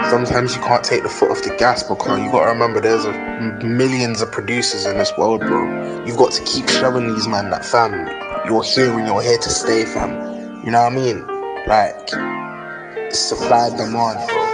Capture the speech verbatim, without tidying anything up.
sometimes you can't take the foot off the gas because you got to remember there's a, millions of producers in this world, bro. You've got to keep showing these man that, fam, you're here and you're here to stay, fam. You know what I mean? Like, supply and demand, bro.